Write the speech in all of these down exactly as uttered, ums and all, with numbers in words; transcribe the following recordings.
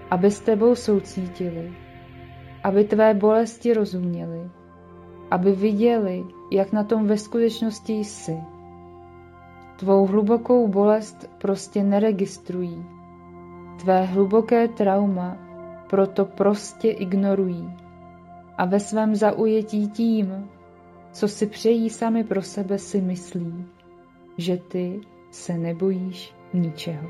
aby s tebou soucítili, aby tvé bolesti rozuměli, aby viděli, jak na tom ve skutečnosti jsi. Tvou hlubokou bolest prostě neregistrují. Tvé hluboké trauma proto prostě ignorují a ve svém zaujetí tím, co si přejí sami pro sebe, si myslí, že ty se nebojíš ničeho.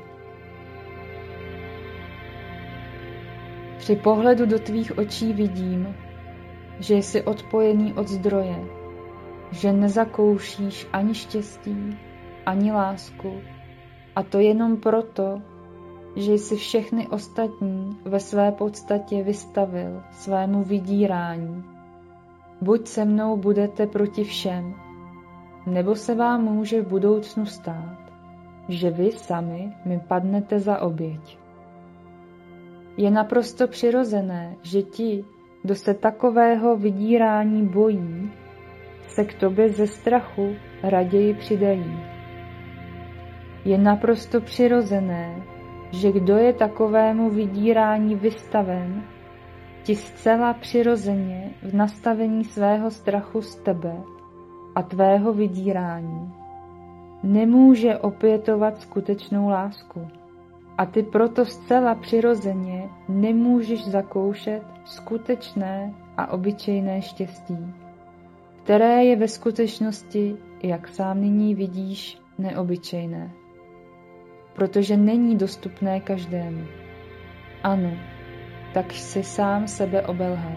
Při pohledu do tvých očí vidím, že jsi odpojený od zdroje, že nezakoušíš ani štěstí, ani lásku, a to jenom proto, že jsi všechny ostatní ve své podstatě vystavil svému vydírání. Buď se mnou budete proti všem, nebo se vám může v budoucnu stát, že vy sami mi padnete za oběť. Je naprosto přirozené, že ti, kdo se takového vydírání bojí, se k tobě ze strachu raději přidají. Je naprosto přirozené, že kdo je takovému vydírání vystaven, ti zcela přirozeně v nastavení svého strachu z tebe a tvého vydírání nemůže opětovat skutečnou lásku. A ty proto zcela přirozeně nemůžeš zakoušet skutečné a obyčejné štěstí, které je ve skutečnosti, jak sám nyní vidíš, neobyčejné. Protože není dostupné každému. Ano, tak jsi sám sebe obelhal.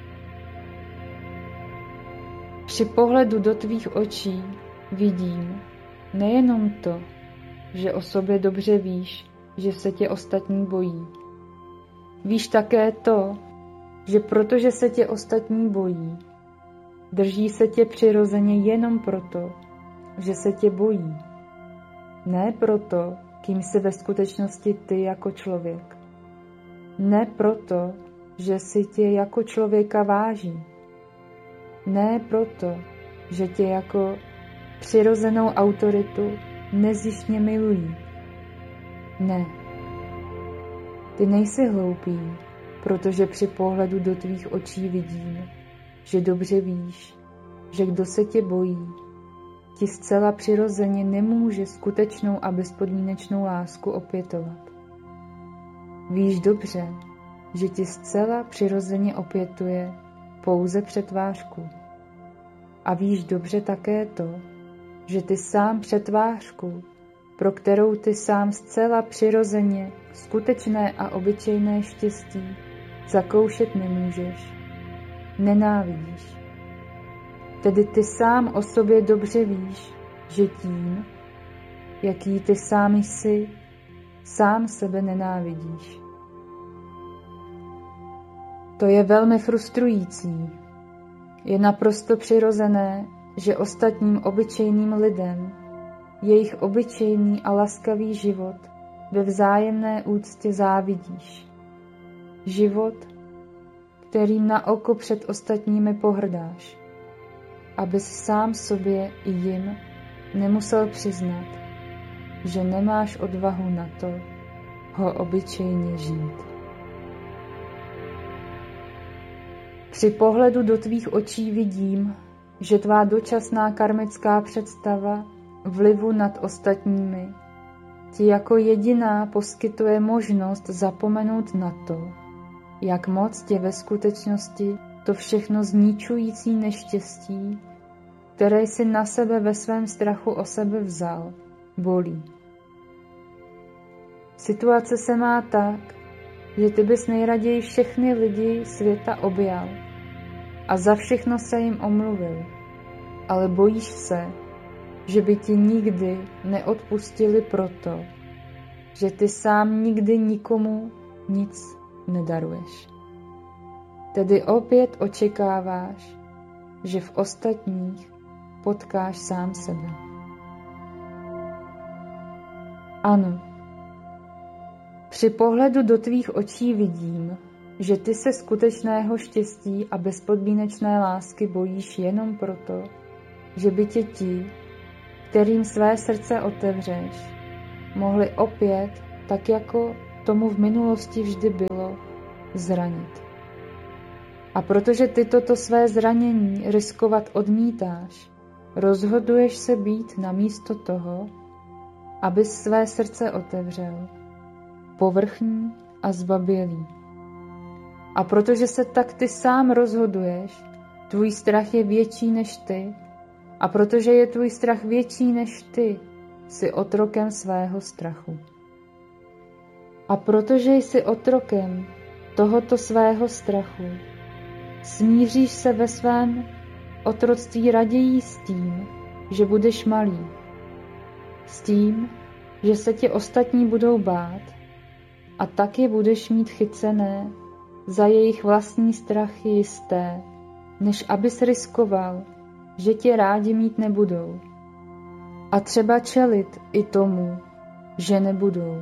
Při pohledu do tvých očí vidím nejenom to, že o sobě dobře víš, že se tě ostatní bojí. Víš také to, že protože se tě ostatní bojí, drží se tě přirozeně jenom proto, že se tě bojí. Ne proto, kým jsi ve skutečnosti ty jako člověk. Ne proto, že si tě jako člověka váží. Ne proto, že tě jako přirozenou autoritu nezištně milují. Ne. Ty nejsi hloupý, protože při pohledu do tvých očí vidím, že dobře víš, že kdo se tě bojí, ti zcela přirozeně nemůže skutečnou a bezpodmínečnou lásku opětovat. Víš dobře, že ti zcela přirozeně opětuje pouze přetvářku. A víš dobře také to, že ty sám přetvářku, pro kterou ty sám zcela přirozeně skutečné a obyčejné štěstí zakoušet nemůžeš, nenávidíš. Tedy ty sám o sobě dobře víš, že tím, jaký ty sám jsi, sám sebe nenávidíš. To je velmi frustrující. Je naprosto přirozené, že ostatním obyčejným lidem jejich obyčejný a laskavý život ve vzájemné úctě závidíš. Život, kterým na oko před ostatními pohrdáš, abys sám sobě i jim nemusel přiznat, že nemáš odvahu na to ho obyčejně žít. Při pohledu do tvých očí vidím, že tvá dočasná karmická představa vlivu nad ostatními ti jako jediná poskytuje možnost zapomenout na to, jak moc tě ve skutečnosti to všechno zničující neštěstí, které jsi na sebe ve svém strachu o sebe vzal, bolí. Situace se má tak, že ty bys nejraději všechny lidi světa objal a za všechno se jim omluvil, ale bojíš se, že by ti nikdy neodpustili proto, že ty sám nikdy nikomu nic nedaruješ. Tedy opět očekáváš, že v ostatních potkáš sám sebe. Ano, při pohledu do tvých očí vidím, že ty se skutečného štěstí a bezpodmínečné lásky bojíš jenom proto, že by tě ti, kterým své srdce otevřeš, mohli opět, tak jako tomu v minulosti vždy bylo, zranit. A protože ty toto své zranění riskovat odmítáš, rozhoduješ se být namísto toho, abys své srdce otevřel, povrchní a zbabělý. A protože se tak ty sám rozhoduješ, tvůj strach je větší než ty, a protože je tvůj strach větší než ty, jsi otrokem svého strachu. A protože jsi otrokem tohoto svého strachu, smíříš se ve svém otroctví raději s tím, že budeš malý, s tím, že se tě ostatní budou bát a tak je budeš mít chycené za jejich vlastní strachy jisté, než abys riskoval, že tě rádi mít nebudou. A třeba čelit i tomu, že nebudou.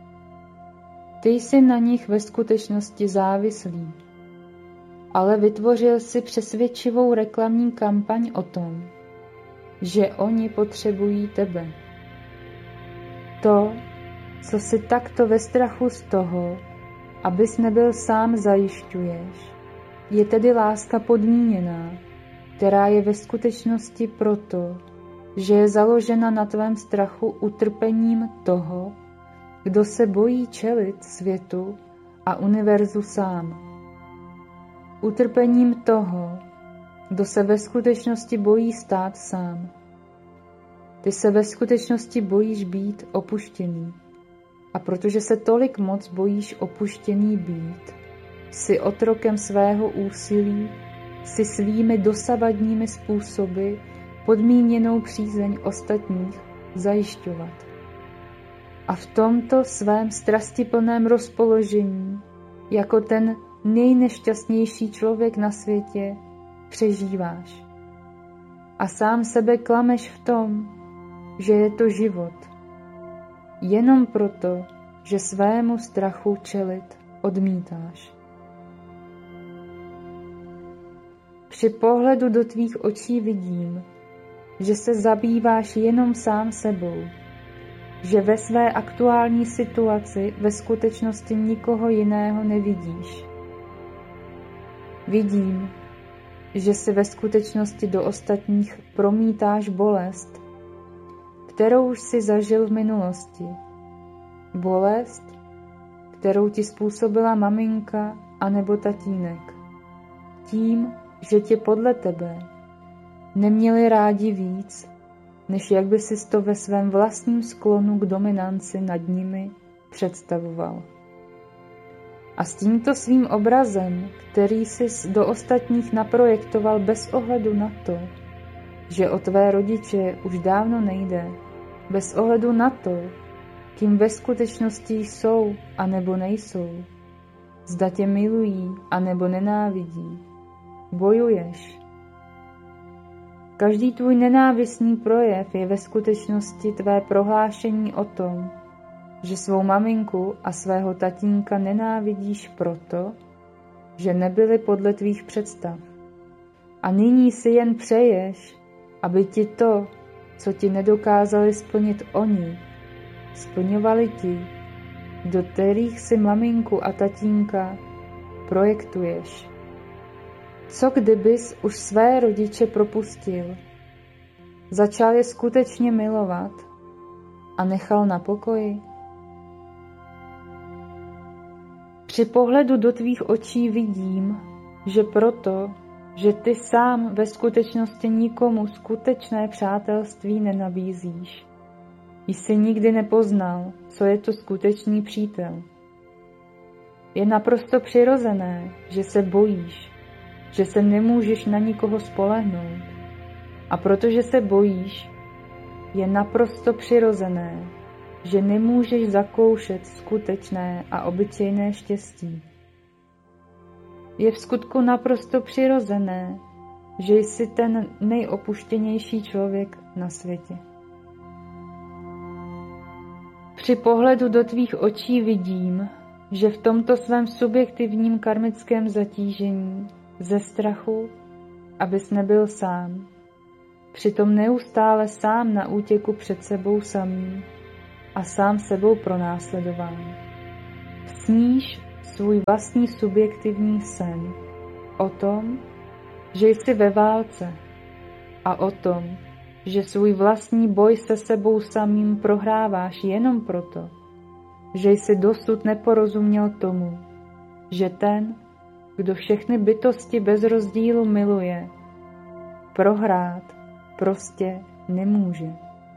Ty jsi na nich ve skutečnosti závislý, ale vytvořil si přesvědčivou reklamní kampaň o tom, že oni potřebují tebe. To, co si takto ve strachu z toho, abys nebyl sám, zajišťuješ, je tedy láska podmíněná, která je ve skutečnosti proto, že je založena na tvém strachu utrpením toho, kdo se bojí čelit světu a univerzu sám. Utrpením toho, kdo se ve skutečnosti bojí stát sám. Ty se ve skutečnosti bojíš být opuštěný. A protože se tolik moc bojíš opuštěný být, jsi otrokem svého úsilí, jsi svými dosavadními způsoby podmíněnou přízeň ostatních zajišťovat. A v tomto svém strastiplném rozpoložení, jako ten nejnešťastnější člověk na světě, přežíváš. A sám sebe klameš v tom, že je to život. Jenom proto, že svému strachu čelit odmítáš. Při pohledu do tvých očí vidím, že se zabýváš jenom sám sebou, že ve své aktuální situaci ve skutečnosti nikoho jiného nevidíš. Vidím, že si ve skutečnosti do ostatních promítáš bolest, kterou už si zažil v minulosti. Bolest, kterou ti způsobila maminka anebo tatínek. Tím, že tě podle tebe neměli rádi víc, než jak by si to ve svém vlastním sklonu k dominanci nad nimi představoval. A s tímto svým obrazem, který jsi do ostatních naprojektoval bez ohledu na to, že o tvé rodiče už dávno nejde, bez ohledu na to, kým ve skutečnosti jsou a nebo nejsou, zda tě milují a nebo nenávidí, bojuješ. Každý tvůj nenávistný projev je ve skutečnosti tvé prohlášení o tom, že svou maminku a svého tatínka nenávidíš proto, že nebyli podle tvých představ. A nyní si jen přeješ, aby ti to, co ti nedokázali splnit oni, splňovali ti, do kterých si maminku a tatínka projektuješ. Co kdybys už své rodiče propustil, začal je skutečně milovat a nechal na pokoji? Při pohledu do tvých očí vidím, že proto, že ty sám ve skutečnosti nikomu skutečné přátelství nenabízíš, jsi nikdy nepoznal, co je to skutečný přítel. Je naprosto přirozené, že se bojíš, že se nemůžeš na nikoho spolehnout. A protože se bojíš, je naprosto přirozené, že nemůžeš zakoušet skutečné a obyčejné štěstí. Je v skutku naprosto přirozené, že jsi ten nejopuštěnější člověk na světě. Při pohledu do tvých očí vidím, že v tomto svém subjektivním karmickém zatížení ze strachu, abys nebyl sám, přitom neustále sám na útěku před sebou samým a sám sebou pronásledován. Sníš svůj vlastní subjektivní sen o tom, že jsi ve válce a o tom, že svůj vlastní boj se sebou samým prohráváš jenom proto, že jsi dosud neporozuměl tomu, že ten, kdo všechny bytosti bez rozdílu miluje, prohrát prostě nemůže.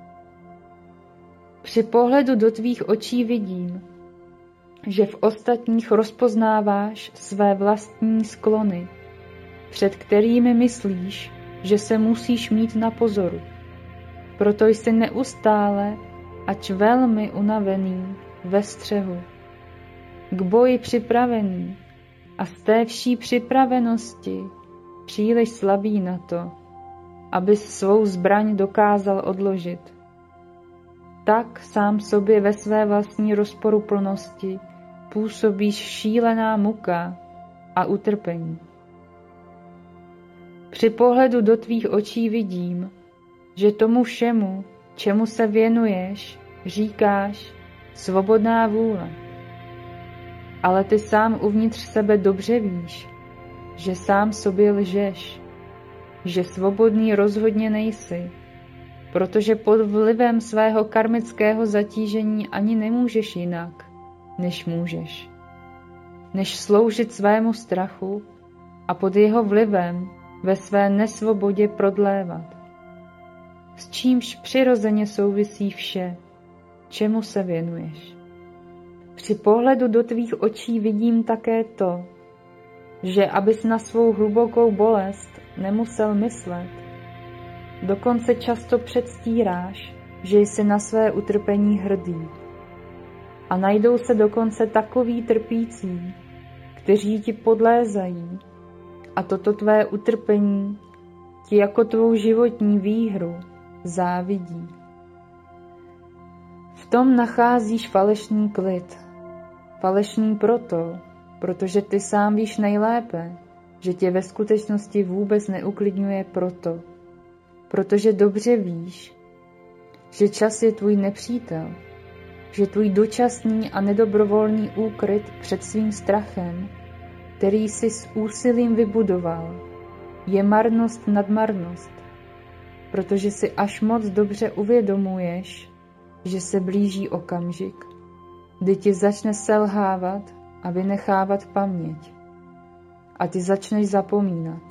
Při pohledu do tvých očí vidím, že v ostatních rozpoznáváš své vlastní sklony, před kterými myslíš, že se musíš mít na pozoru. Proto jsi neustále, ač velmi unavený, ve střehu, k boji připravený a z té vší připravenosti příliš slabý na to, abys svou zbraň dokázal odložit. Tak sám sobě ve své vlastní rozporuplnosti působíš šílená muka a utrpení. Při pohledu do tvých očí vidím, že tomu všemu, čemu se věnuješ, říkáš svobodná vůle. Ale ty sám uvnitř sebe dobře víš, že sám sobě lžeš, že svobodný rozhodně nejsi, protože pod vlivem svého karmického zatížení ani nemůžeš jinak, než můžeš. Než sloužit svému strachu a pod jeho vlivem ve své nesvobodě prodlévat. S čímž přirozeně souvisí vše, čemu se věnuješ. Při pohledu do tvých očí vidím také to, že abys na svou hlubokou bolest nemusel myslet, dokonce často předstíráš, že jsi na své utrpení hrdý. A najdou se dokonce takoví trpící, kteří ti podlézají a toto tvé utrpení ti jako tvou životní výhru závidí. V tom nacházíš falešný klid. Falešný proto, protože ty sám víš nejlépe, že tě ve skutečnosti vůbec neuklidňuje proto, protože dobře víš, že čas je tvůj nepřítel, že tvůj dočasný a nedobrovolný úkryt před svým strachem, který jsi s úsilím vybudoval, je marnost nad marnost, protože si až moc dobře uvědomuješ, že se blíží okamžik, kdy ti začne selhávat a vynechávat paměť a ty začneš zapomínat.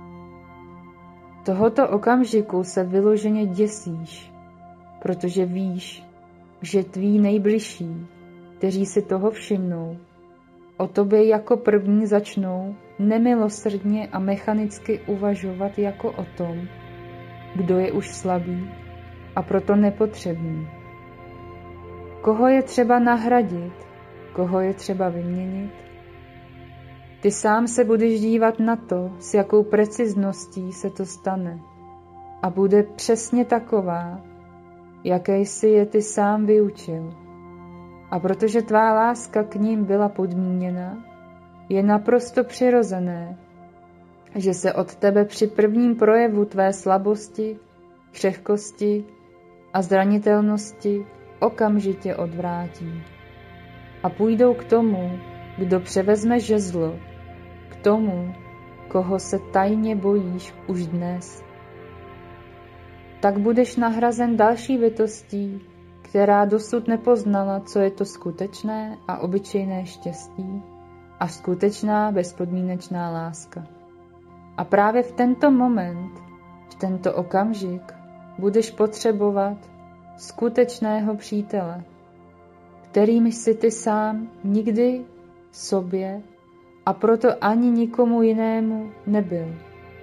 Tohoto okamžiku se vyloženě děsíš, protože víš, že tví nejbližší, kteří si toho všimnou, o tobě jako první začnou nemilosrdně a mechanicky uvažovat jako o tom, kdo je už slabý a proto nepotřebný. Koho je třeba nahradit, koho je třeba vyměnit? Ty sám se budeš dívat na to, s jakou precizností se to stane. A bude přesně taková, jaké jsi je ty sám vyučil. A protože tvá láska k ním byla podmíněna, je naprosto přirozené, že se od tebe při prvním projevu tvé slabosti, křehkosti a zranitelnosti okamžitě odvrátí. A půjdou k tomu, kdo převezme žezlo, k tomu, koho se tajně bojíš už dnes. Tak budeš nahrazen další bytostí, která dosud nepoznala, co je to skutečné a obyčejné štěstí a skutečná bezpodmínečná láska. A právě v tento moment, v tento okamžik, budeš potřebovat skutečného přítele, kterým jsi ty sám nikdy sobě a proto ani nikomu jinému nebyl.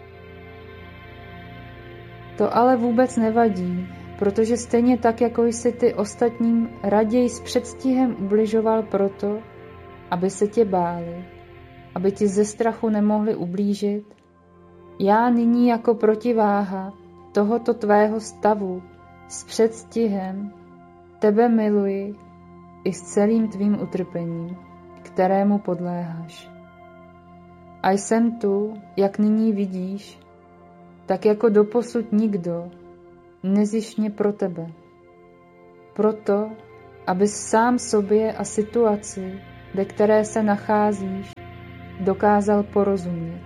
To ale vůbec nevadí, protože stejně tak, jako jsi ty ostatním raději s předstihem ubližoval proto, aby se tě báli, aby ti ze strachu nemohli ublížit, já nyní jako protiváha tohoto tvého stavu s předstihem tebe miluji i s celým tvým utrpením, kterému podléháš. A jsem tu, jak nyní vidíš, tak jako doposud nikdo, nezištně pro tebe. Proto, abys sám sobě a situaci ve které se nacházíš, dokázal porozumět.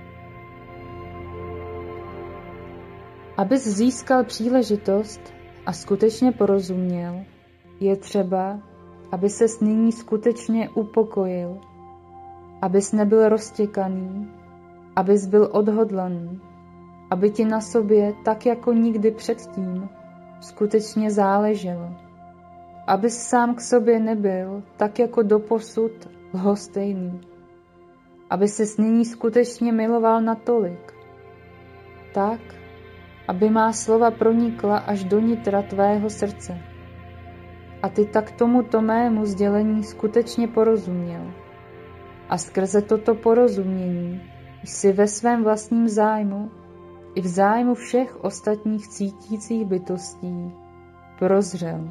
Abys získal příležitost a skutečně porozuměl, je třeba, aby ses nyní skutečně upokojil, abys nebyl roztěkaný, abys byl odhodlaný, aby ti na sobě, tak jako nikdy předtím, skutečně záleželo. Abys sám k sobě nebyl, tak jako doposud, lhostejný. Aby ses nyní skutečně miloval natolik, tak, aby má slova pronikla až do nitra tvého srdce. A ty tak tomuto mému sdělení skutečně porozuměl. A skrze toto porozumění jsi ve svém vlastním zájmu i v zájmu všech ostatních cítících bytostí prozřel.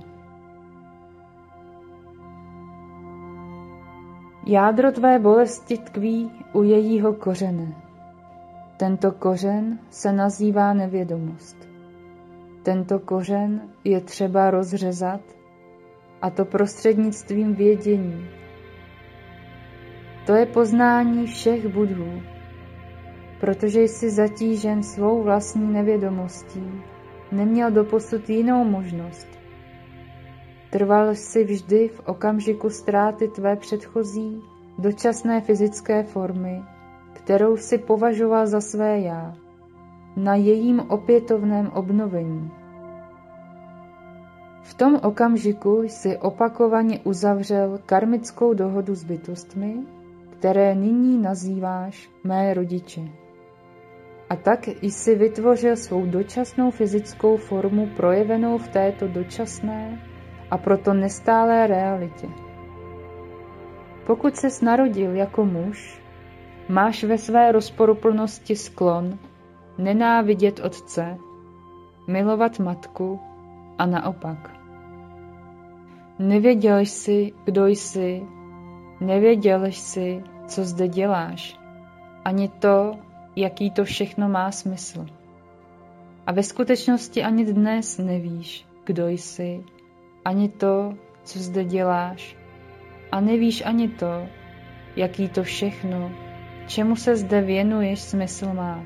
Jádro tvé bolesti tkví u jejího kořene. Tento kořen se nazývá nevědomost. Tento kořen je třeba rozřezat, a to prostřednictvím vědění. To je poznání všech budhů, protože jsi zatížen svou vlastní nevědomostí, neměl doposud jinou možnost. Trval jsi vždy v okamžiku ztráty tvé předchozí, dočasné fyzické formy, kterou jsi považoval za své já, na jejím opětovném obnovení. V tom okamžiku jsi opakovaně uzavřel karmickou dohodu s bytostmi, které nyní nazýváš mé rodiče. A tak jsi vytvořil svou dočasnou fyzickou formu projevenou v této dočasné a proto nestálé realitě. Pokud ses narodil jako muž, máš ve své rozporuplnosti sklon nenávidět otce, milovat matku a naopak. Nevěděl jsi, kdo jsi, nevěděl jsi, co zde děláš, ani to, jaký to všechno má smysl. A ve skutečnosti ani dnes nevíš, kdo jsi, ani to, co zde děláš, a nevíš ani to, jaký to všechno, čemu se zde věnuješ, smysl má.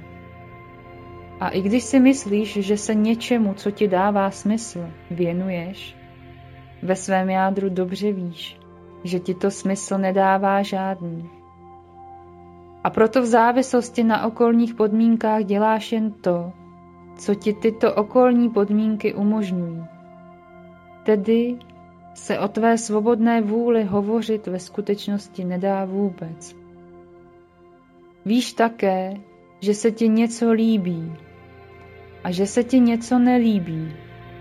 A i když si myslíš, že se něčemu, co ti dává smysl, věnuješ, ve svém jádru dobře víš, že ti to smysl nedává žádný. A proto v závislosti na okolních podmínkách děláš jen to, co ti tyto okolní podmínky umožňují. Tedy se o tvé svobodné vůli hovořit ve skutečnosti nedá vůbec. Víš také, že se ti něco líbí a že se ti něco nelíbí.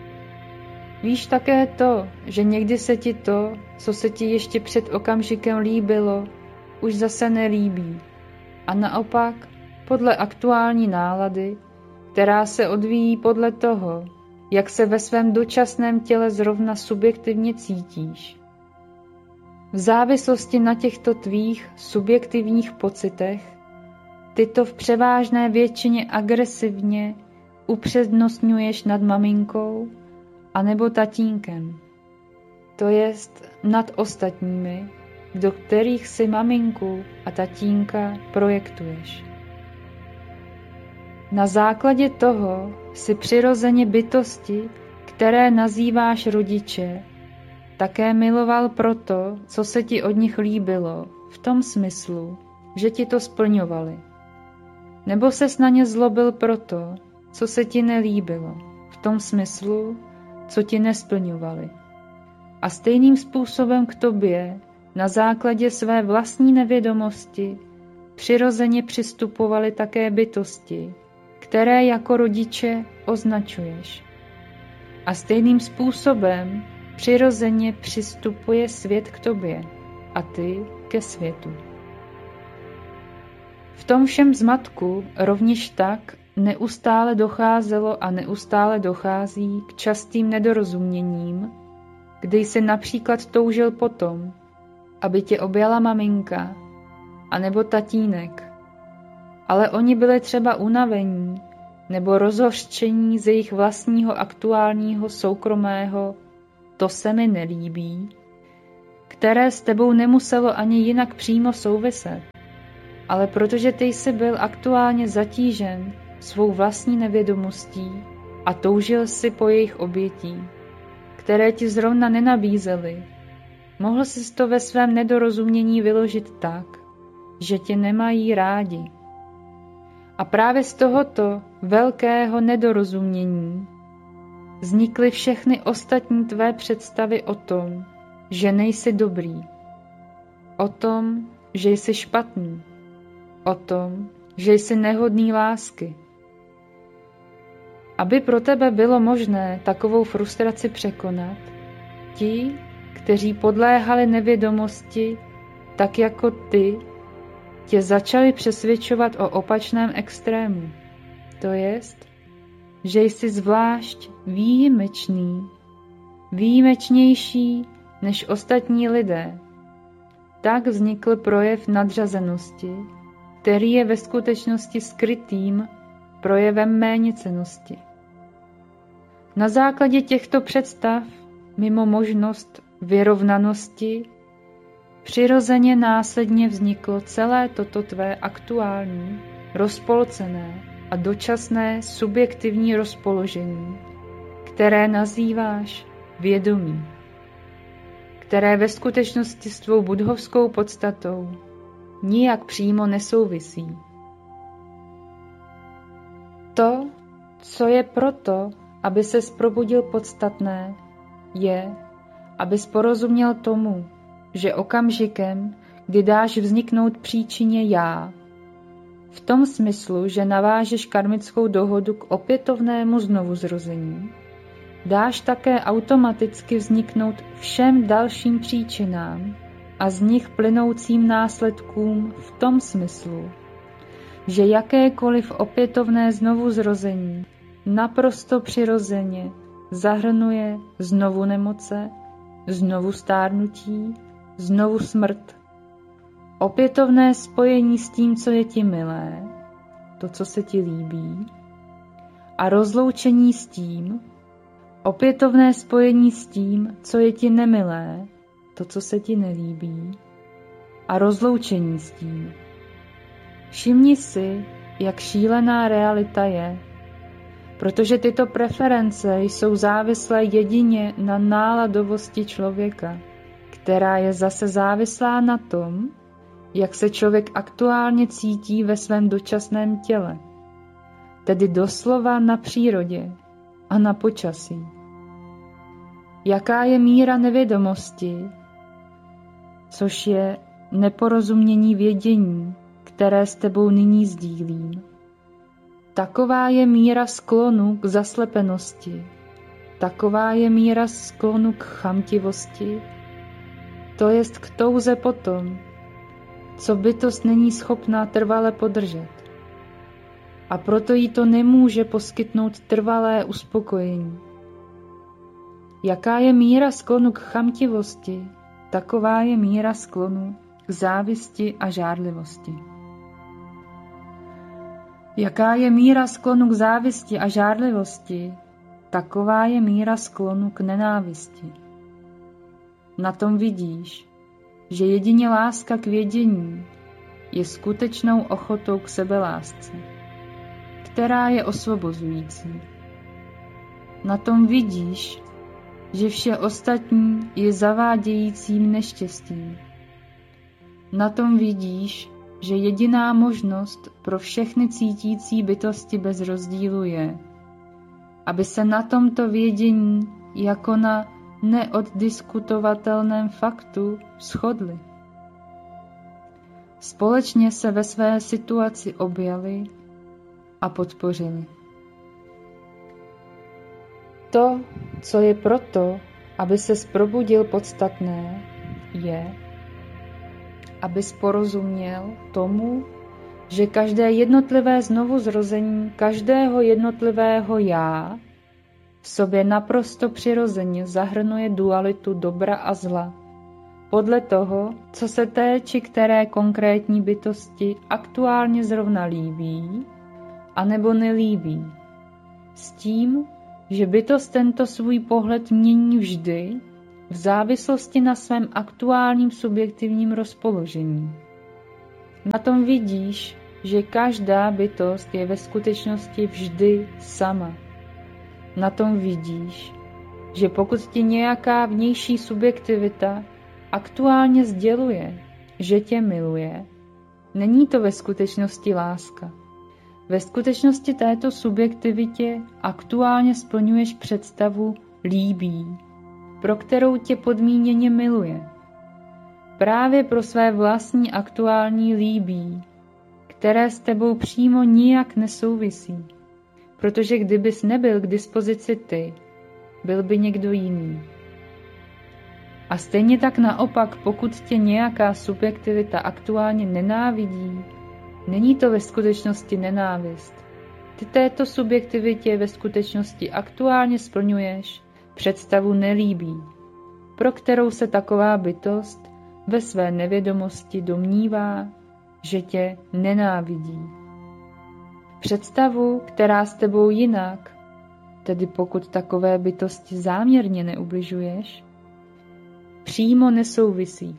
Víš také to, že někdy se ti to, co se ti ještě před okamžikem líbilo, už zase nelíbí. A naopak, podle aktuální nálady, která se odvíjí podle toho, jak se ve svém dočasném těle zrovna subjektivně cítíš. V závislosti na těchto tvých subjektivních pocitech, ty to v převážné většině agresivně upřednostňuješ nad maminkou anebo tatínkem, to jest nad ostatními, do kterých si maminku a tatínka projektuješ. Na základě toho si přirozeně bytosti, které nazýváš rodiče, také miloval proto, co se ti od nich líbilo, v tom smyslu, že ti to splňovali. Nebo ses na ně zlobil proto, co se ti nelíbilo, v tom smyslu, co ti nesplňovali. A stejným způsobem k tobě, na základě své vlastní nevědomosti, přirozeně přistupovaly také bytosti, které jako rodiče označuješ. A stejným způsobem přirozeně přistupuje svět k tobě a ty ke světu. V tom všem zmatku rovněž tak neustále docházelo a neustále dochází k častým nedorozuměním, kdy jsi například toužil potom, aby tě objala maminka anebo tatínek, ale oni byli třeba unavení nebo rozhořčení z jejich vlastního aktuálního soukromého to se mi nelíbí, které s tebou nemuselo ani jinak přímo souviset, ale protože ty jsi byl aktuálně zatížen svou vlastní nevědomostí a toužil si po jejich obětí, které ti zrovna nenabízely, mohl jsi to ve svém nedorozumění vyložit tak, že tě nemají rádi. A právě z tohoto velkého nedorozumění vznikly všechny ostatní tvé představy o tom, že nejsi dobrý, o tom, že jsi špatný, o tom, že jsi nehodný lásky. Aby pro tebe bylo možné takovou frustraci překonat, ti, kteří podléhali nevědomosti, tak jako ty, tě začali přesvědčovat o opačném extrému. To jest, že jsi zvlášť výjimečný, výjimečnější než ostatní lidé. Tak vznikl projev nadřazenosti, který je ve skutečnosti skrytým projevem méněcennosti. Na základě těchto představ, mimo možnost vyrovnanosti, přirozeně následně vzniklo celé toto tvé aktuální, rozpolcené a dočasné subjektivní rozpoložení, které nazýváš vědomí, které ve skutečnosti s tvou budhovskou podstatou nijak přímo nesouvisí. To, co je proto, aby ses probudil podstatné, je, abys porozuměl tomu, že okamžikem, kdy dáš vzniknout příčině já, v tom smyslu, že navážeš karmickou dohodu k opětovnému znovuzrození, dáš také automaticky vzniknout všem dalším příčinám a z nich plynoucím následkům v tom smyslu, že jakékoliv opětovné znovuzrození naprosto přirozeně zahrnuje znovu nemoce, znovu stárnutí, znovu smrt, opětovné spojení s tím, co je ti milé, to, co se ti líbí, a rozloučení s tím, opětovné spojení s tím, co je ti nemilé, to, co se ti nelíbí, a rozloučení s tím. Všimni si, jak šílená realita je, protože tyto preference jsou závislé jedině na náladovosti člověka, která je zase závislá na tom, jak se člověk aktuálně cítí ve svém dočasném těle, tedy doslova na přírodě a na počasí. Jaká je míra nevědomosti, což je neporozumění vědění, které s tebou nyní sdílím. Taková je míra sklonu k zaslepenosti, taková je míra sklonu k chamtivosti, to jest k touze potom, co bytost není schopná trvale podržet. A proto jí to nemůže poskytnout trvalé uspokojení. Jaká je míra sklonu k chamtivosti, taková je míra sklonu k závisti a žárlivosti. Jaká je míra sklonu k závisti a žárlivosti, taková je míra sklonu k nenávisti. Na tom vidíš, že jedině láska k vědění je skutečnou ochotou k sebelásce, která je osvobozující. Na tom vidíš, že vše ostatní je zavádějícím neštěstím. Na tom vidíš, že jediná možnost pro všechny cítící bytosti bez rozdílu je, aby se na tomto vědění jako na neoddiskutovatelném faktu shodli. Společně se ve své situaci objali a podpořili. To, co je proto, aby ses probudil podstatné, je, abys porozuměl tomu, že každé jednotlivé znovuzrození každého jednotlivého já v sobě naprosto přirozeně zahrnuje dualitu dobra a zla, podle toho, co se té či které konkrétní bytosti aktuálně zrovna líbí, anebo nelíbí. S tím, že bytost tento svůj pohled mění vždy v závislosti na svém aktuálním subjektivním rozpoložení. Na tom vidíš, že každá bytost je ve skutečnosti vždy sama. Na tom vidíš, že pokud ti nějaká vnější subjektivita aktuálně sděluje, že tě miluje, není to ve skutečnosti láska. Ve skutečnosti této subjektivitě aktuálně splňuješ představu líbí, pro kterou tě podmíněně miluje. Právě pro své vlastní aktuální líbí, které s tebou přímo nijak nesouvisí, protože kdybys nebyl k dispozici ty, byl by někdo jiný. A stejně tak naopak, pokud tě nějaká subjektivita aktuálně nenávidí, není to ve skutečnosti nenávist. Ty této subjektivitě ve skutečnosti aktuálně splňuješ představu nelíbí, pro kterou se taková bytost ve své nevědomosti domnívá, že tě nenávidí. Představu, která s tebou jinak, tedy pokud takové bytosti záměrně neubližuješ, přímo nesouvisí.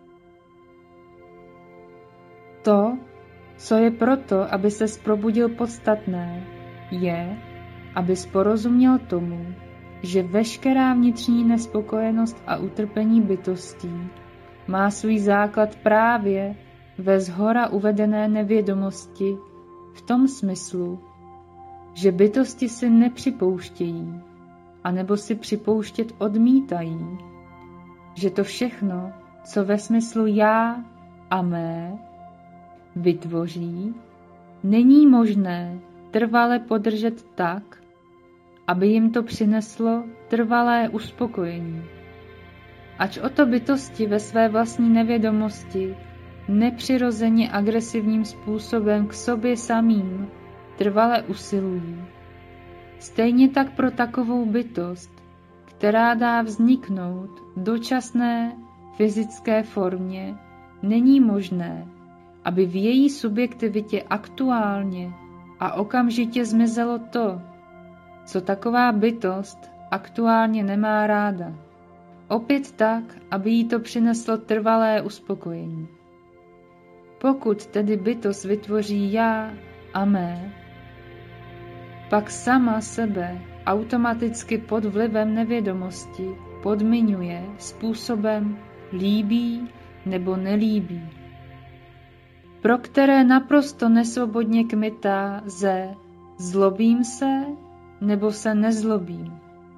To, co je proto, aby ses probudil podstatné, je, abys porozuměl tomu, že veškerá vnitřní nespokojenost a utrpení bytostí má svůj základ právě ve shora uvedené nevědomosti v tom smyslu, že bytosti si nepřipouštějí, anebo si připouštět odmítají, že to všechno, co ve smyslu já a mé vytvoří, není možné trvale podržet tak, aby jim to přineslo trvalé uspokojení. Ač o to bytosti ve své vlastní nevědomosti nepřirozeně agresivním způsobem k sobě samým trvale usilují, stejně tak pro takovou bytost, která dá vzniknout dočasné fyzické formě, není možné, aby v její subjektivitě aktuálně a okamžitě zmizelo to, co taková bytost aktuálně nemá ráda. Opět tak, aby jí to přineslo trvalé uspokojení. Pokud tedy bytost vytvoří já a mé, pak sama sebe automaticky pod vlivem nevědomosti podmiňuje způsobem líbí nebo nelíbí, pro které naprosto nesvobodně kmitá ze zlobím se nebo se nezlobím.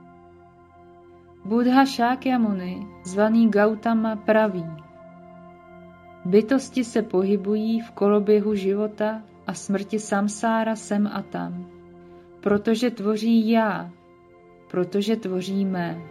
Buddha Šákyamuni, zvaný Gautama, praví: bytosti se pohybují v koloběhu života a smrti samsára sem a tam, protože tvoří já, protože tvoří mé.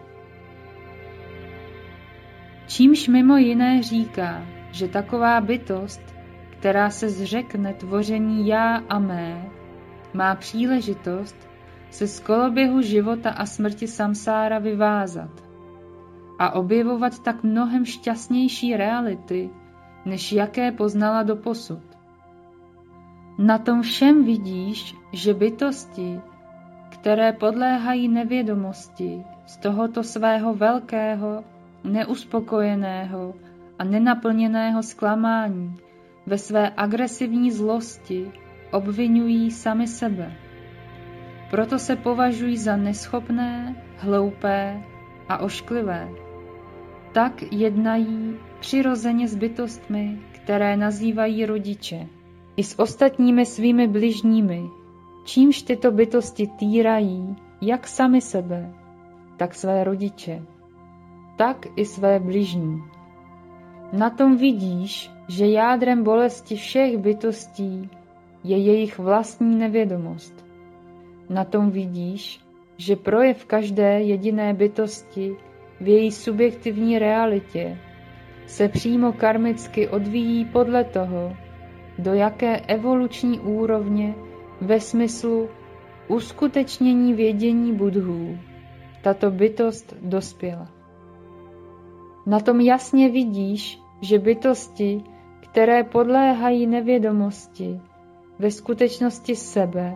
Čímž mimo jiné říká, že taková bytost, která se zřekne tvoření já a mé, má příležitost se z koloběhu života a smrti samsára vyvázat a objevovat tak mnohem šťastnější reality, než jaké poznala doposud. Na tom všem vidíš, že bytosti, které podléhají nevědomosti z tohoto svého velkého, neuspokojeného a nenaplněného zklamání, ve své agresivní zlosti obvinují sami sebe. Proto se považují za neschopné, hloupé a ošklivé. Tak jednají přirozeně s bytostmi, které nazývají rodiče, i s ostatními svými bližními, čímž tyto bytosti týrají jak sami sebe, tak své rodiče, tak i své bližní. Na tom vidíš, že jádrem bolesti všech bytostí je jejich vlastní nevědomost. Na tom vidíš, že projev každé jediné bytosti v její subjektivní realitě se přímo karmicky odvíjí podle toho, do jaké evoluční úrovně ve smyslu uskutečnění vědění Buddhů tato bytost dospěla. Na tom jasně vidíš, že bytosti, které podléhají nevědomosti, ve skutečnosti sebe,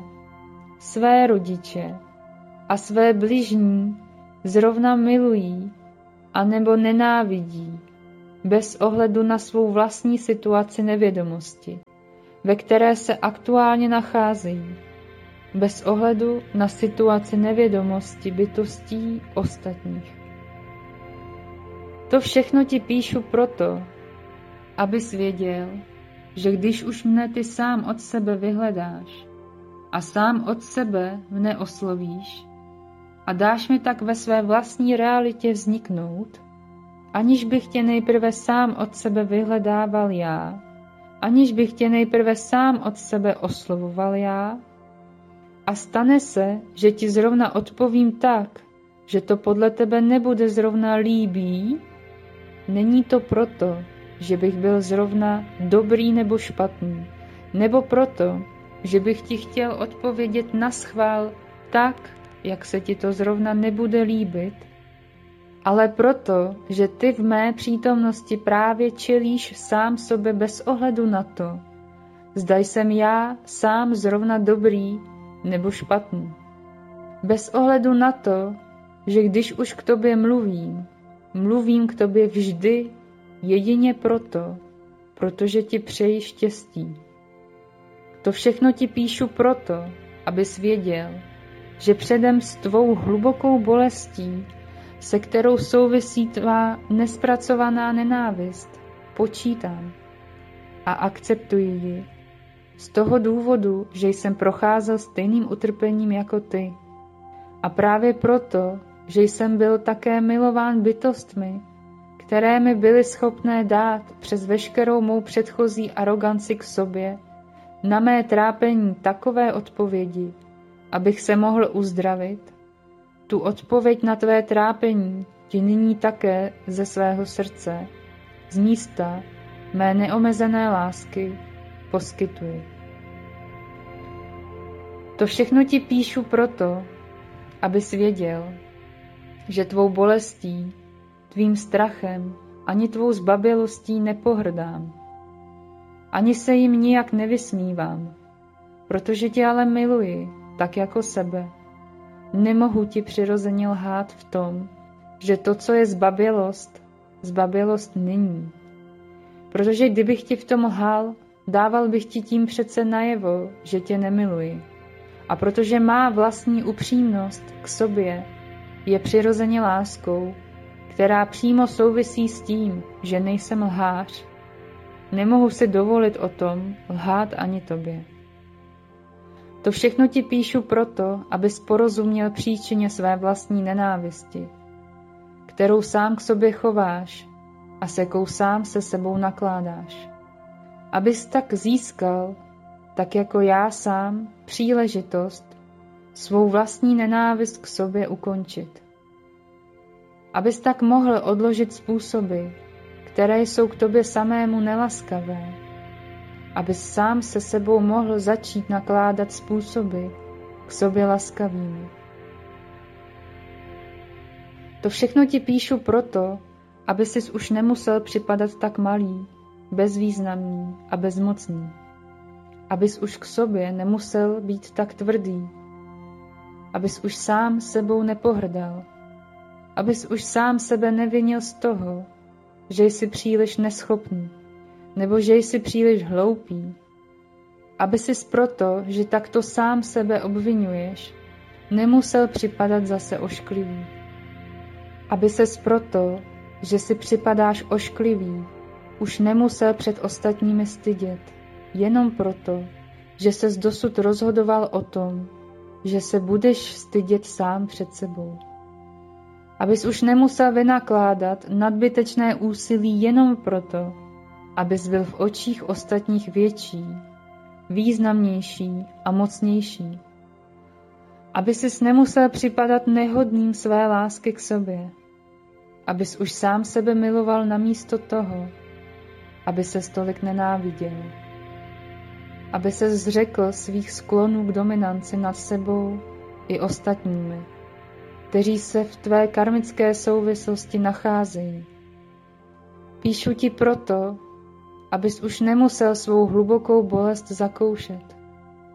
své rodiče a své bližní zrovna milují anebo nenávidí, bez ohledu na svou vlastní situaci nevědomosti, ve které se aktuálně nacházejí, bez ohledu na situaci nevědomosti bytostí ostatních. To všechno ti píšu proto, abys věděl, že když už mne ty sám od sebe vyhledáš a sám od sebe mne oslovíš a dáš mi tak ve své vlastní realitě vzniknout, aniž bych tě nejprve sám od sebe vyhledával já, aniž bych tě nejprve sám od sebe oslovoval já, a stane se, že ti zrovna odpovím tak, že to podle tebe nebude zrovna líbí, není to proto, že bych byl zrovna dobrý nebo špatný, nebo proto, že bych ti chtěl odpovědět naschvál tak, jak se ti to zrovna nebude líbit, ale proto, že ty v mé přítomnosti právě čelíš sám sobě bez ohledu na to, zda jsem já sám zrovna dobrý nebo špatný. Bez ohledu na to, že když už k tobě mluvím, mluvím k tobě vždy jedině proto, protože ti přeji štěstí. To všechno ti píšu proto, abys věděl, že předem s tvou hlubokou bolestí, se kterou souvisí tvá nespracovaná nenávist, počítám a akceptuji ji. Z toho důvodu, že jsem procházel stejným utrpením jako ty. A právě proto, že jsem byl také milován bytostmi, které mi byly schopné dát přes veškerou mou předchozí aroganci k sobě na mé trápení takové odpovědi, abych se mohl uzdravit, tu odpověď na tvé trápení ti nyní také ze svého srdce, z místa mé neomezené lásky poskytuji. To všechno ti píšu proto, abys věděl, že tvou bolestí, tvým strachem ani tvou zbabělostí nepohrdám. Ani se jim nijak nevysmívám, protože tě ale miluji, tak jako sebe. Nemohu ti přirozeně lhát v tom, že to, co je zbabělost, zbabělost není. Protože kdybych ti v tom lhal, dával bych ti tím přece najevo, že tě nemiluji. A protože má vlastní upřímnost k sobě je přirozeně láskou, která přímo souvisí s tím, že nejsem lhář, nemohu si dovolit o tom lhát ani tobě. To všechno ti píšu proto, abys porozuměl příčině své vlastní nenávisti, kterou sám k sobě chováš a se jakou sám se sebou nakládáš. Abys tak získal, tak jako já sám, příležitost svou vlastní nenávist k sobě ukončit. Abys tak mohl odložit způsoby, které jsou k tobě samému nelaskavé, abys sám se sebou mohl začít nakládat způsoby k sobě laskavými. To všechno ti píšu proto, aby sis už nemusel připadat tak malý, bezvýznamný a bezmocný. Abys už k sobě nemusel být tak tvrdý. Abys už sám sebou nepohrdal. Abys už sám sebe nevinil z toho, že jsi příliš neschopný, nebo že jsi příliš hloupý. Aby sis proto, že takto sám sebe obvinuješ, nemusel připadat zase ošklivý. Aby ses proto, že si připadáš ošklivý, už nemusel před ostatními stydět, jenom proto, že ses dosud rozhodoval o tom, že se budeš stydět sám před sebou. Abys už nemusel vynakládat nadbytečné úsilí jenom proto, abys byl v očích ostatních větší, významnější a mocnější. Aby sis nemusel připadat nehodným své lásky k sobě. Abys už sám sebe miloval namísto toho, aby se tolik nenáviděl. Aby se zřekl svých sklonů k dominanci nad sebou i ostatními, kteří se v tvé karmické souvislosti nacházejí. Píšu ti proto, abys už nemusel svou hlubokou bolest zakoušet,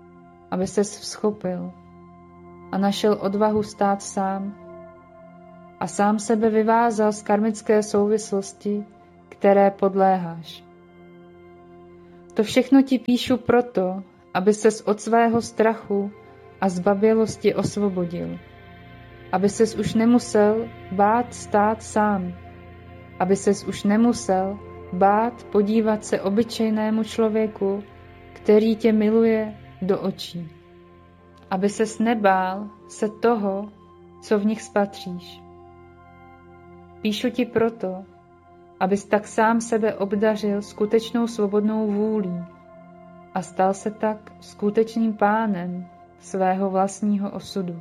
aby ses vzchopil a našel odvahu stát sám, a sám sebe vyvázal z karmické souvislosti, které podléháš. To všechno ti píšu proto, aby ses od svého strachu a zbabělosti osvobodil. Aby ses už nemusel bát stát sám. Aby ses už nemusel bát podívat se obyčejnému člověku, který tě miluje, do očí. Aby ses nebál se toho, co v nich spatříš. Píšu ti proto, abys tak sám sebe obdařil skutečnou svobodnou vůlí a stal se tak skutečným pánem svého vlastního osudu.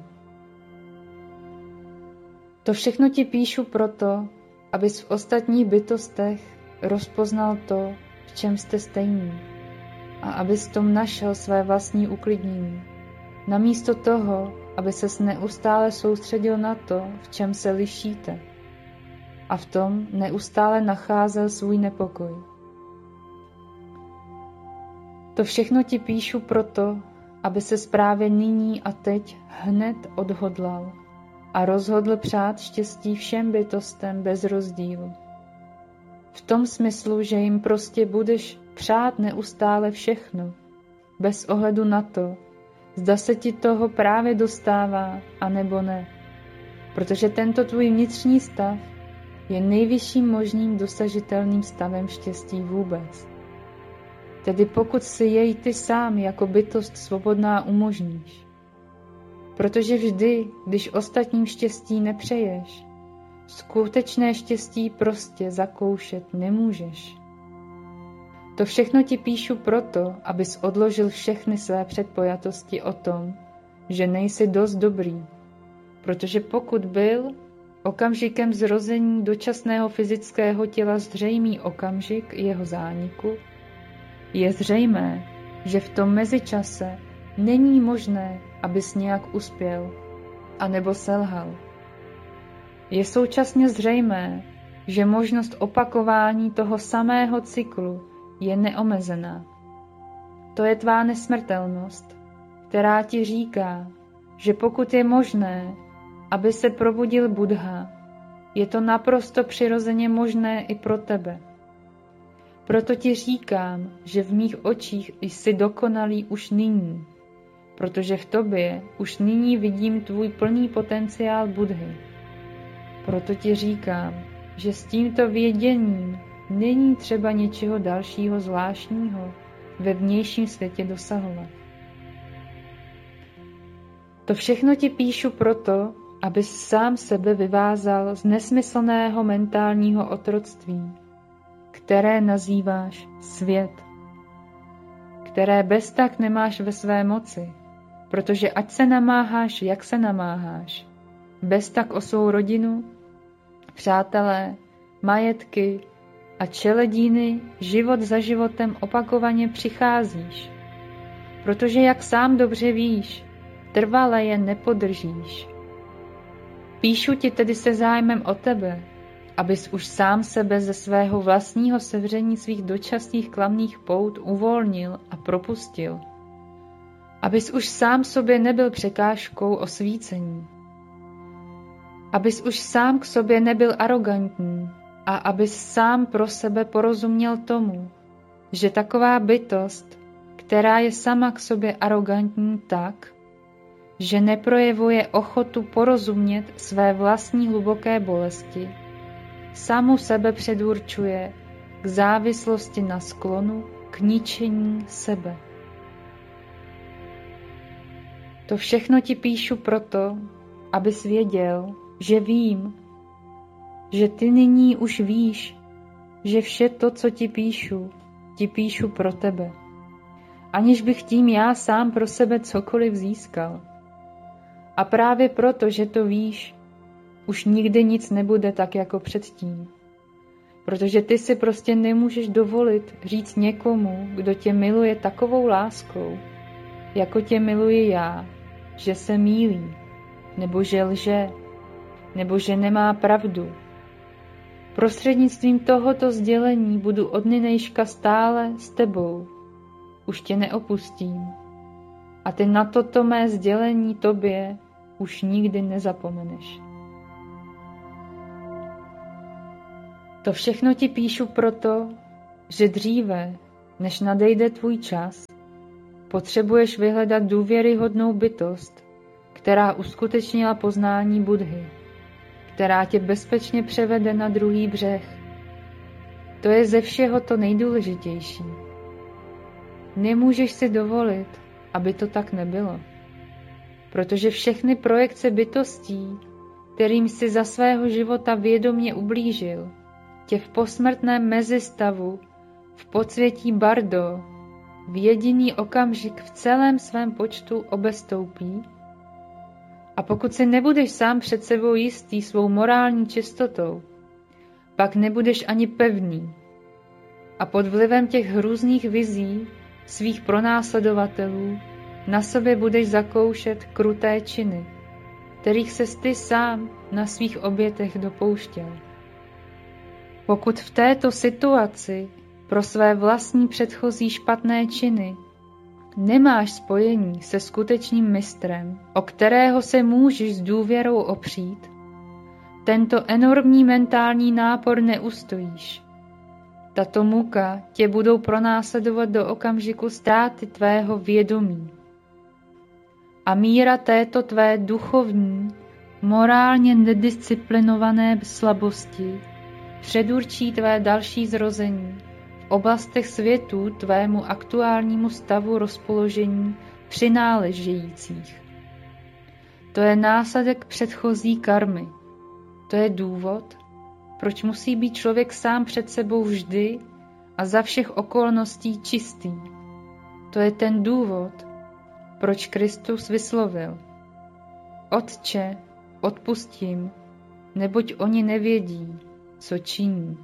To všechno ti píšu proto, abys v ostatních bytostech rozpoznal to, v čem jste stejní, a abys v tom našel své vlastní uklidnění, namísto toho, aby ses neustále soustředil na to, v čem se lišíte, a v tom neustále nacházel svůj nepokoj. To všechno ti píšu proto, aby se právě nyní a teď hned odhodlal a rozhodl přát štěstí všem bytostem bez rozdílu. V tom smyslu, že jim prostě budeš přát neustále všechno, bez ohledu na to, zda se ti toho právě dostává, anebo ne. Protože tento tvůj vnitřní stav je nejvyšším možným dosažitelným stavem štěstí vůbec. Tedy pokud si jej ty sám jako bytost svobodná umožníš. Protože vždy, když ostatním štěstí nepřeješ, skutečné štěstí prostě zakoušet nemůžeš. To všechno ti píšu proto, abys odložil všechny své předpojatosti o tom, že nejsi dost dobrý. Protože pokud byl okamžikem zrození dočasného fyzického těla zřejmý okamžik jeho zániku, je zřejmé, že v tom mezičase není možné, abys nějak uspěl, anebo selhal. Je současně zřejmé, že možnost opakování toho samého cyklu je neomezená. To je tvá nesmrtelnost, která ti říká, že pokud je možné, aby se probudil Buddha, je to naprosto přirozeně možné i pro tebe. Proto ti říkám, že v mých očích jsi dokonalý už nyní, protože v tobě už nyní vidím tvůj plný potenciál Buddhy. Proto ti říkám, že s tímto věděním není třeba něčeho dalšího zvláštního ve vnějším světě dosahovat. To všechno ti píšu proto, abys sám sebe vyvázal z nesmyslného mentálního otroctví, které nazýváš svět, které bez tak nemáš ve své moci, protože ať se namáháš, jak se namáháš, bez tak o svou rodinu, přátelé, majetky a čeledíny život za životem opakovaně přicházíš, protože jak sám dobře víš, trvale je nepodržíš. Píšu ti tedy se zájmem o tebe, abys už sám sebe ze svého vlastního sevření svých dočasných klamných pout uvolnil a propustil. Abys už sám sobě nebyl překážkou osvícení. Abys už sám k sobě nebyl arrogantní a abys sám pro sebe porozuměl tomu, že taková bytost, která je sama k sobě arrogantní tak, že neprojevuje ochotu porozumět své vlastní hluboké bolesti, samu sebe předurčuje k závislosti na sklonu k ničení sebe. To všechno ti píšu proto, abys věděl, že vím, že ty nyní už víš, že vše to, co ti píšu, ti píšu pro tebe, aniž bych tím já sám pro sebe cokoliv získal. A právě proto, že to víš, už nikdy nic nebude tak jako předtím. Protože ty si prostě nemůžeš dovolit říct někomu, kdo tě miluje takovou láskou, jako tě miluji já, že se mýlí, nebo že lže, nebo že nemá pravdu. Prostřednictvím tohoto sdělení budu od nynějška stále s tebou. Už tě neopustím. A ty na toto mé sdělení tobě už nikdy nezapomeneš. To všechno ti píšu proto, že dříve, než nadejde tvůj čas, potřebuješ vyhledat důvěryhodnou bytost, která uskutečnila poznání Buddhy, která tě bezpečně převede na druhý břeh. To je ze všeho to nejdůležitější. Nemůžeš si dovolit, aby to tak nebylo, protože všechny projekce bytostí, kterým si za svého života vědomě ublížil, tě v posmrtném mezistavu, v podsvětí Bardo, v jediný okamžik v celém svém počtu obestoupí. A pokud si nebudeš sám před sebou jistý svou morální čistotou, pak nebudeš ani pevný. A pod vlivem těch hrůzných vizí svých pronásledovatelů na sobě budeš zakoušet kruté činy, kterých ses ty sám na svých obětech dopouštěl. Pokud v této situaci pro své vlastní předchozí špatné činy nemáš spojení se skutečným mistrem, o kterého se můžeš s důvěrou opřít, tento enormní mentální nápor neustojíš. Tato muka tě budou pronásledovat do okamžiku ztráty tvého vědomí. A míra této tvé duchovní, morálně nedisciplinované slabosti předurčí tvé další zrození v oblastech světů tvému aktuálnímu stavu rozpoložení přináležejících. To je následek předchozí karmy. To je důvod, proč musí být člověk sám před sebou vždy a za všech okolností čistý. To je ten důvod, proč Kristus vyslovil: Otče, odpustím, neboť oni nevědí, co činí.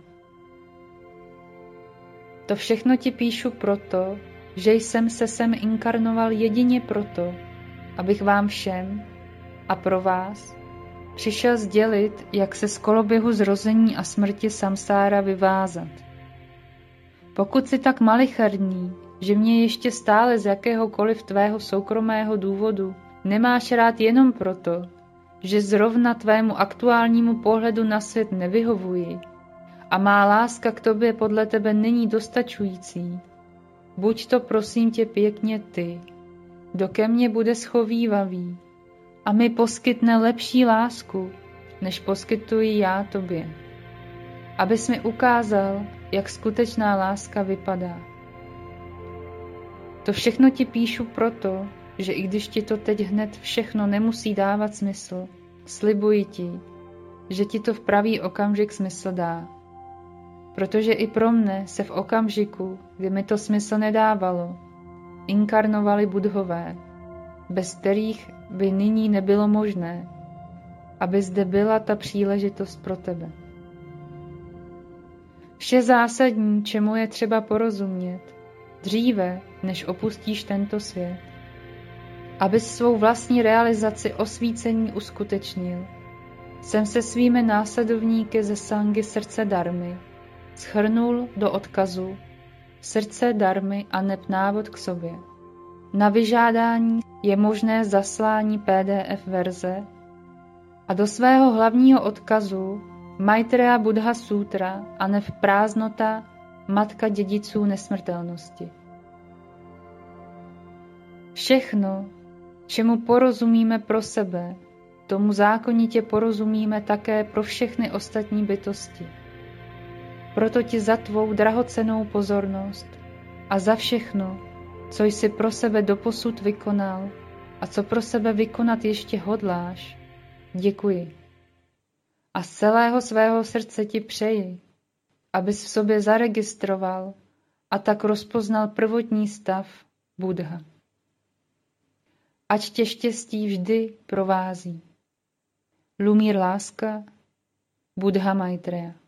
To všechno ti píšu proto, že jsem se sem inkarnoval jedině proto, abych vám všem a pro vás přišel sdělit, jak se z koloběhu zrození a smrti samsára vyvázat. Pokud jsi tak malicherný, že mě ještě stále z jakéhokoliv tvého soukromého důvodu nemáš rád jenom proto, že zrovna tvému aktuálnímu pohledu na svět nevyhovuji a má láska k tobě podle tebe není dostačující, buď to prosím tě pěkně ty, kdo ke mně bude schovívavý a mi poskytne lepší lásku, než poskytuji já tobě, abys mi ukázal, jak skutečná láska vypadá. To všechno ti píšu proto, že i když ti to teď hned všechno nemusí dávat smysl, slibuji ti, že ti to v pravý okamžik smysl dá. Protože i pro mne se v okamžiku, kdy mi to smysl nedávalo, inkarnovali Buddhové, bez kterých by nyní nebylo možné, aby zde byla ta příležitost pro tebe. Vše zásadní, čemu je třeba porozumět, dříve, než opustíš tento svět, abys svou vlastní realizaci osvícení uskutečnil, jsem se svými následovníky ze sangy srdce Dharmy shrnul do odkazu srdce Dharmy a neb návod k sobě. Na vyžádání je možné zaslání P D F verze a do svého hlavního odkazu Maitreya Buddha Sutra a neb prázdnota matka dědiců nesmrtelnosti. Všechno, čemu porozumíme pro sebe, tomu zákonitě porozumíme také pro všechny ostatní bytosti. Proto ti za tvou drahocennou pozornost a za všechno, co jsi pro sebe doposud vykonal a co pro sebe vykonat ještě hodláš, děkuji. A z celého svého srdce ti přeji, abys v sobě zaregistroval a tak rozpoznal prvotní stav Buddha. Ať tě štěstí vždy provází. Lumír láska, Buddha Maitreya.